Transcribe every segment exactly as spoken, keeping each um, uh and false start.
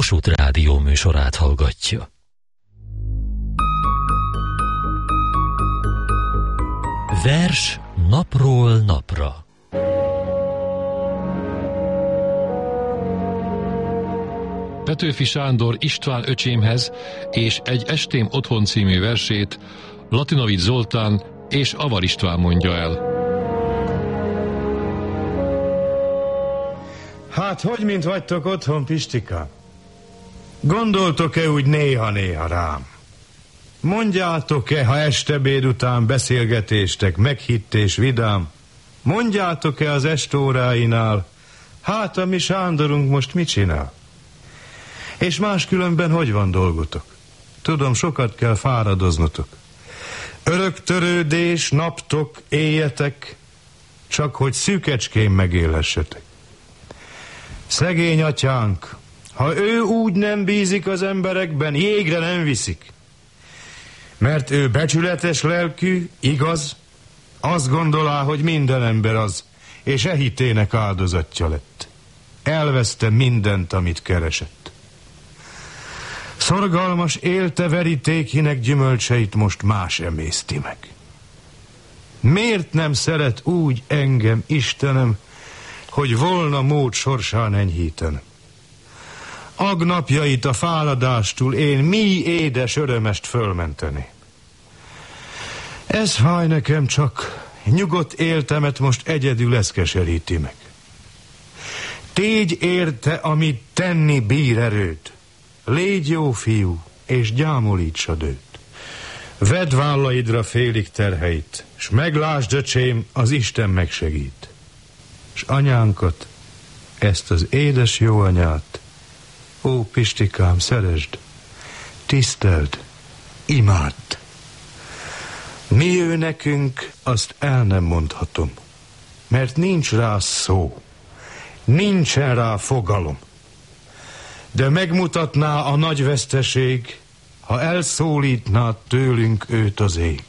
Kossuth Rádió műsorát hallgatja. Vers napról napra. Petőfi Sándor István öcsémhez és Egy estém otthon című versét Latinovics Zoltán és Avar István mondja el. Hát, hogy mint vagytok otthon, Pistika? Gondoltok-e úgy néha-néha rám? Mondjátok-e, ha estebéd után beszélgetéstek meghitt és vidám? Mondjátok-e az estóráinál, hát a mi Sándorunk most mit csinál? És máskülönben hogy van dolgotok? Tudom, sokat kell fáradoznotok. Örök törődés, naptok, éjjetek, csak hogy szűkecskén megélhessetek. Szegény atyánk, ha ő úgy nem bízik az emberekben, jégre nem viszik. Mert ő becsületes lelkű, igaz, azt gondolá, hogy minden ember az, és e hitének áldozatja lett. Elveszte mindent, amit keresett. Szorgalmas élte verítékinek gyümölcseit most más emészti meg. Miért nem szeret úgy engem, Istenem, hogy volna mód sorsán enyhítenem? Agnapjait a fáradástól én mi édes örömest fölmenteni. Ez fáj nekem, csak nyugodt éltemet most egyedül ez keseríti meg. Tégy érte, amit tenni bír erőd. Légy jó fiú, és gyámolítsad őt. Vedd vállaidra félig terheit, s meglásd, öcsém, az Isten megsegít. S anyánkat, ezt az édes jó anyát, ó, Pistikám, szeresd, tiszteld, imádd. Mi ő nekünk, azt el nem mondhatom, mert nincs rá szó, nincsen rá fogalom. De megmutatná a nagy veszteség, ha elszólítná tőlünk őt az ég.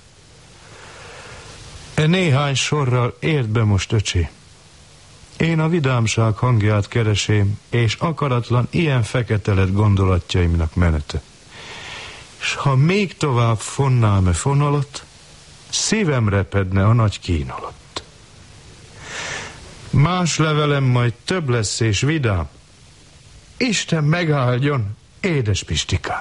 E néhány sorral érd be most, öcsém. Én a vidámság hangját keresém, és akaratlan ilyen fekete lett gondolatjaimnak menete. S ha még tovább fonnám-e fonalat, szívem repedne a nagy kín alatt. Más levelem majd több lesz és vidám. Isten megáldjon, édes Pistikám.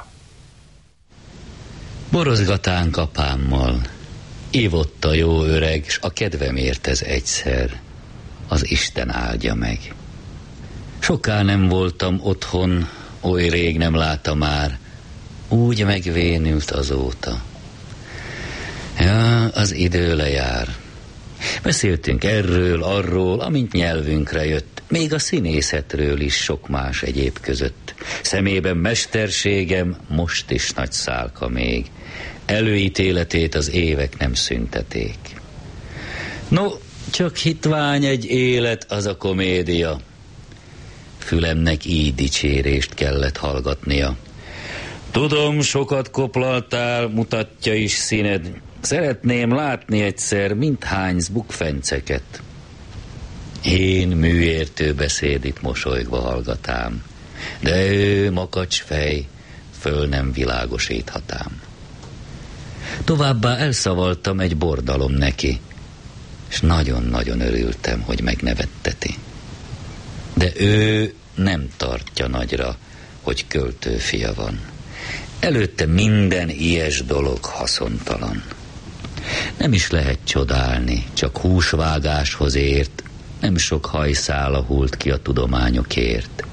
Borozgatánk apámmal, ívott a jó öreg, s a kedvemért ez egyszer, az Isten áldja meg. Soká nem voltam otthon, oly rég nem látta már, úgy megvénült azóta. Ja, az idő lejár. Beszéltünk erről, arról, amint nyelvünkre jött, még a színészetről is sok más egyéb között. Szemében mesterségem most is nagy szálka még. Előítéletét az évek nem szünteték. No, csak hitvány egy élet az a komédia. Fülemnek így dicsérést kellett hallgatnia. Tudom, sokat koplaltál, mutatja is színed. Szeretném látni egyszer, mint hánysz bukfenceket. Én műértő beszédit mosolygva hallgatám, de ő makacsfej, föl nem világosíthatám. Továbbá elszavaltam egy bordalom neki, és nagyon-nagyon örültem, hogy megnevetteti. De ő nem tartja nagyra, hogy költőfia van. Előtte minden ilyes dolog haszontalan. Nem is lehet csodálni, csak húsvágáshoz ért, nem sok hajszála hult ki a tudományokért.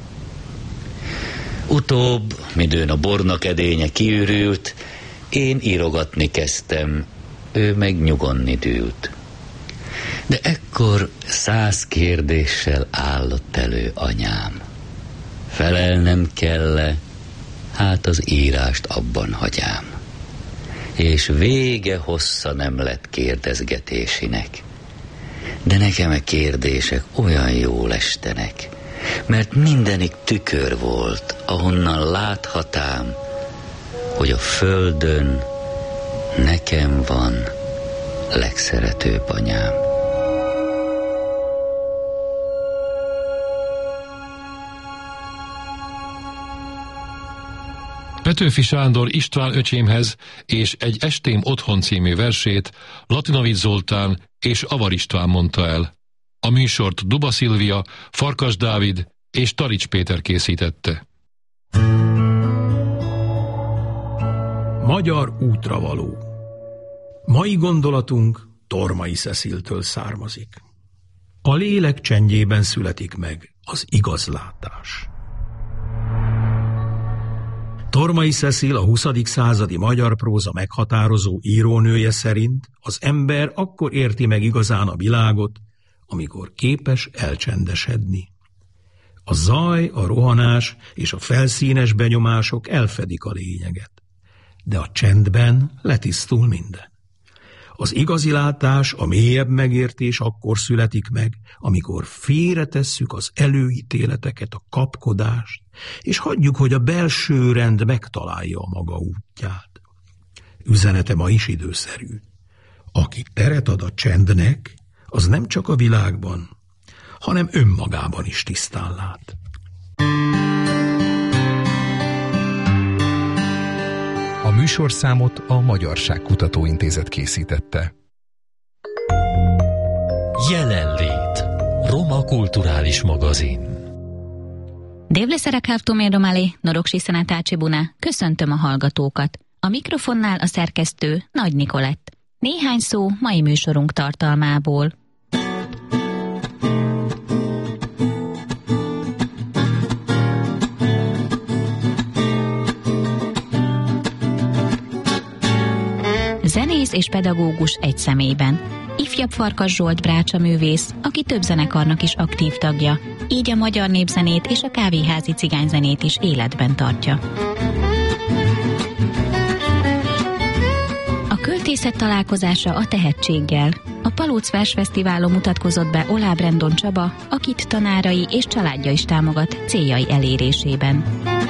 Utóbb, midőn a bornak edénye kiürült, én írogatni kezdtem, ő meg nyugodni dűlt. De ekkor száz kérdéssel állott elő anyám. Felelnem kell-e, hát az írást abban hagyám. És vége hossza nem lett kérdezgetésinek. De nekem a kérdések olyan jól estenek, mert mindenik tükör volt, ahonnan láthatám, hogy a földön nekem van legszeretőbb anyám. Petőfi Sándor István öcsémhez és Egy estém otthon című versét Latinovics Zoltán és Avar István mondta el. A műsort Duba Szilvia, Farkas Dávid és Tarics Péter készítette. Magyar útravaló. Mai gondolatunk Tormai Ceciltől származik. A lélek csendjében születik meg az igazlátás. Tormai Cecil, a huszadik századi magyar próza meghatározó írónője szerint az ember akkor érti meg igazán a világot, amikor képes elcsendesedni. A zaj, a rohanás és a felszínes benyomások elfedik a lényeget, de a csendben letisztul minden. Az igazi látás, a mélyebb megértés akkor születik meg, amikor félretesszük az előítéleteket, a kapkodást, és hagyjuk, hogy a belső rend megtalálja a maga útját. Üzenete ma is időszerű. Aki teret ad a csendnek, az nem csak a világban, hanem önmagában is tisztán lát. A műsorszámot a Magyarság Kutatóintézet készítette. Jelenlét. Roma kulturális magazin. Dévleszerekávtómén Romali, Noroksi Szenetácsi Buna, köszöntöm a hallgatókat. A mikrofonnál a szerkesztő Nagy Nikolett. Néhány szó mai műsorunk tartalmából. Zenész és pedagógus egy személyben. Ifjabb Farkas Zsolt brácsaművész, aki több zenekarnak is aktív tagja, így a magyar népzenét és a kávéházi cigányzenét is életben tartja. A költészet találkozása a tehetséggel. A Palóc Versfesztiválon mutatkozott be Oláb Rendon Csaba, akit tanárai és családja is támogat céljai elérésében.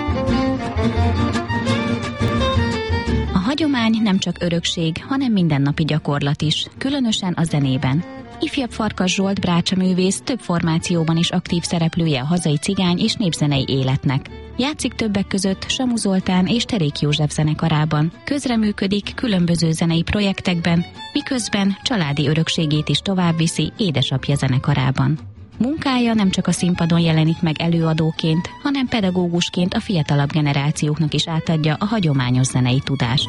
A hagyomány nem csak örökség, hanem mindennapi gyakorlat is, különösen a zenében. Ifjabb Farkas Zsolt brácsaművész több formációban is aktív szereplője a hazai cigány és népzenei életnek. Játszik többek között Samu Zoltán és Terék József zenekarában, közreműködik különböző zenei projektekben, miközben családi örökségét is továbbviszi édesapja zenekarában. Munkája nem csak a színpadon jelenik meg előadóként, hanem pedagógusként a fiatalabb generációknak is átadja a hagyományos zenei tudást.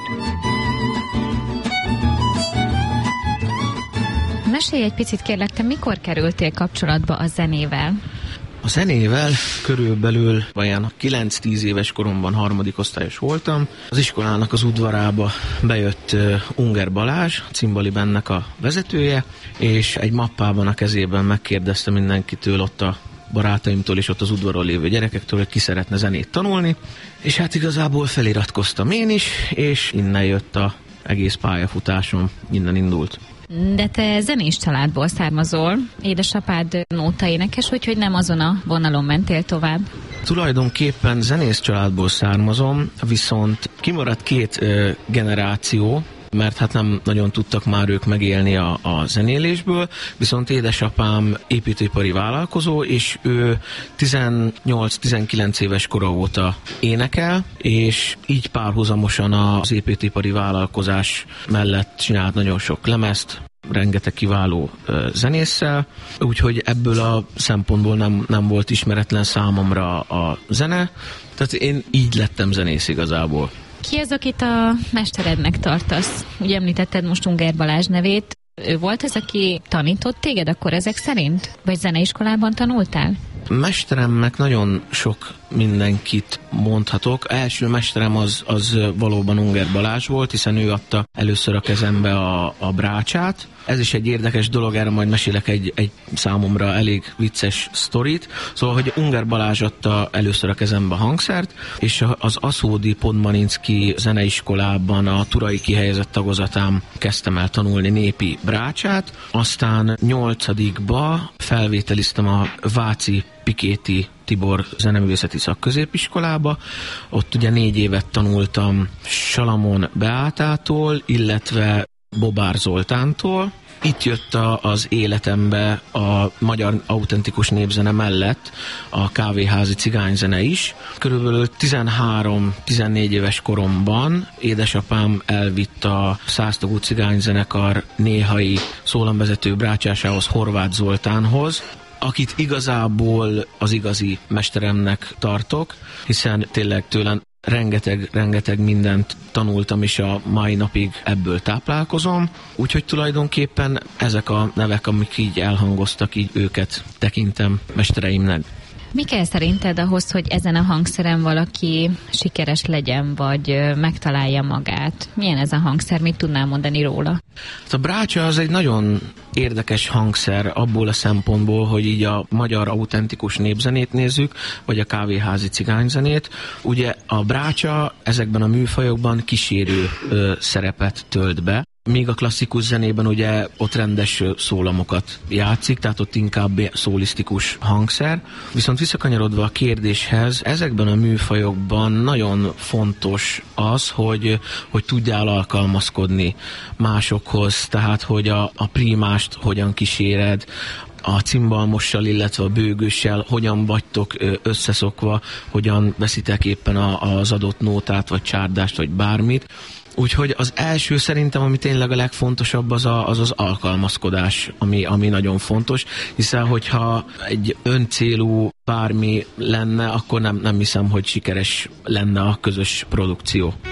Mesélj egy picit kérlek, te mikor kerültél kapcsolatba a zenével? A zenével körülbelül olyan kilenc-tíz éves koromban harmadik osztályos voltam. Az iskolának az udvarába bejött uh, Unger Balázs, a cimbali bandnek a vezetője, és egy mappában a kezében megkérdezte mindenkitől, ott a barátaimtól és ott az udvaron lévő gyerekektől, hogy ki szeretne zenét tanulni, és hát igazából feliratkoztam én is, és innen jött az egész pályafutásom, innen indult. De te zenés családból származol, édesapád nótaénekes, úgyhogy nem azon a vonalon mentél tovább. Tulajdonképpen zenész családból származom, viszont kimaradt két ö, generáció, mert hát nem nagyon tudtak már ők megélni a, a zenélésből, viszont édesapám építőipari vállalkozó, és ő tizennyolc-tizenkilenc éves kora óta énekel, és így párhuzamosan az építőipari vállalkozás mellett csinált nagyon sok lemezt, rengeteg kiváló uh, zenésszel, úgyhogy ebből a szempontból nem, nem volt ismeretlen számomra a zene, tehát én így lettem zenész igazából. Ki az, akit a mesterednek tartasz? Ugye említetted most Unger Balázs nevét. Ő volt az, aki tanított téged akkor ezek szerint? Vagy zeneiskolában tanultál? Mesteremnek nagyon sok mindenkit mondhatok. Első mesterem az, az valóban Unger Balázs volt, hiszen ő adta először a kezembe a, a brácsát. Ez is egy érdekes dolog, erre majd mesélek egy, egy számomra elég vicces sztorit. Szóval, hogy Unger Balázs adta először a kezembe a hangszert, és az Aszódi Podmaninszky zeneiskolában a turai kihelyezett tagozatám kezdtem el tanulni népi brácsát, aztán nyolcadikba felvételiztem a Váci Pikéti Tibor zeneművészeti szakközépiskolába. Ott ugye négy évet tanultam Salamon Beátától, illetve Bobár Zoltántól. Itt jött a, az életembe a magyar autentikus népzene mellett a kávéházi cigányzene is. Körülbelül tizenhárom-tizennégy éves koromban édesapám elvitt a Száztagú cigányzenekar néhai szólamvezető brácsásához, Horváth Zoltánhoz, akit igazából az igazi mesteremnek tartok, hiszen tényleg tőlem rengeteg, rengeteg mindent tanultam, és a mai napig ebből táplálkozom. Úgyhogy tulajdonképpen ezek a nevek, amik így elhangoztak, így őket tekintem mestereimnek. Mi kell szerinted ahhoz, hogy ezen a hangszeren valaki sikeres legyen, vagy megtalálja magát? Milyen ez a hangszer? Mit tudnál mondani róla? A brácsa az egy nagyon érdekes hangszer abból a szempontból, hogy így a magyar autentikus népzenét nézzük, vagy a kávéházi cigányzenét. Ugye a brácsa ezekben a műfajokban kísérő ö, szerepet tölt be, míg a klasszikus zenében ugye ott rendes szólamokat játszik, tehát ott inkább szólisztikus hangszer. Viszont visszakanyarodva a kérdéshez, ezekben a műfajokban nagyon fontos az, hogy, hogy tudjál alkalmazkodni másokhoz, tehát hogy a, a prímást hogyan kíséred, a cimbalmossal, illetve a bőgőssel hogyan vagytok összeszokva, hogyan veszitek éppen a, az adott nótát, vagy csárdást, vagy bármit. Úgyhogy az első szerintem, ami tényleg a legfontosabb, az a, az, az alkalmazkodás, ami, ami nagyon fontos, hiszen hogyha egy öncélú bármi lenne, akkor nem, nem hiszem, hogy sikeres lenne a közös produkció.